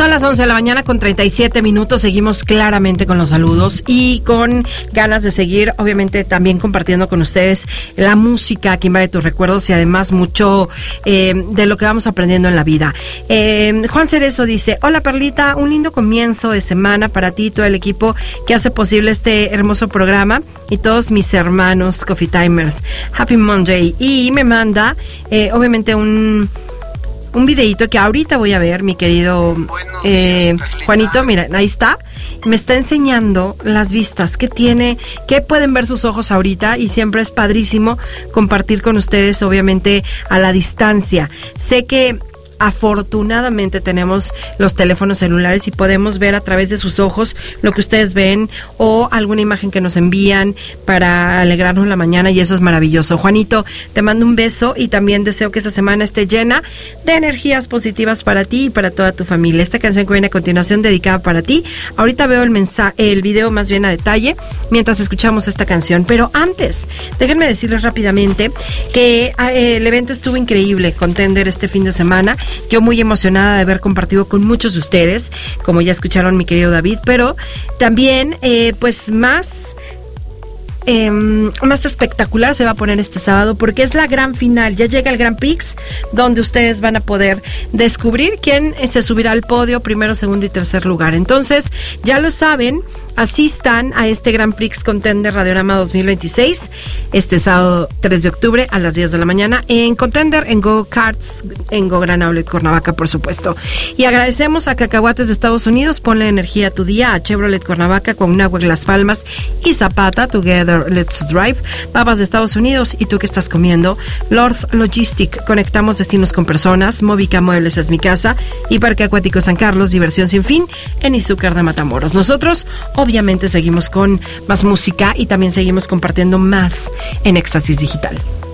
Son las 11 de la mañana con 37 minutos. Seguimos claramente con los saludos y con ganas de seguir, obviamente, también compartiendo con ustedes la música que invade tus recuerdos y además mucho de lo que vamos aprendiendo en la vida. Juan Cerezo dice: hola Perlita, un lindo comienzo de semana para ti y todo el equipo que hace posible este hermoso programa y todos mis hermanos Coffee Timers. Happy Monday. Y me manda, obviamente, un videíto que ahorita voy a ver, mi querido Juanito, mira, ahí está. Me está enseñando las vistas que tiene, que pueden ver sus ojos ahorita, y siempre es padrísimo compartir con ustedes, obviamente, a la distancia. Sé que afortunadamente tenemos los teléfonos celulares y podemos ver a través de sus ojos lo que ustedes ven o alguna imagen que nos envían para alegrarnos la mañana, y eso es maravilloso. Juanito, te mando un beso y también deseo que esta semana esté llena de energías positivas para ti y para toda tu familia. Esta canción que viene a continuación dedicada para ti. Ahorita veo el video más bien a detalle mientras escuchamos esta canción, pero antes, déjenme decirles rápidamente que el evento estuvo increíble, Contender, este fin de semana. Yo muy emocionada de haber compartido con muchos de ustedes, como ya escucharon mi querido David, pero también pues más espectacular se va a poner este sábado, porque es la gran final. Ya llega el Grand Prix, donde ustedes van a poder descubrir quién se subirá al podio, primero, segundo y tercer lugar. Entonces, ya lo saben, asistan a este Grand Prix Contender Radiorama 2026, este sábado 3 de octubre a las 10 de la mañana en Contender, en Go Karts, en Go Gran Outlet Cuernavaca, por supuesto. Y agradecemos a Cacahuates de Estados Unidos, ponle energía a tu día, a Chevrolet Cuernavaca, con Nahuatl Las Palmas y Zapata, Together Let's Drive, Papas de Estados Unidos, y tú que estás comiendo, Lord Logistic, conectamos destinos con personas, Móvica Muebles es mi casa, y Parque Acuático San Carlos, diversión sin fin en Izúcar de Matamoros. Nosotros obviamente seguimos con más música y también seguimos compartiendo más en Éxtasis Digital.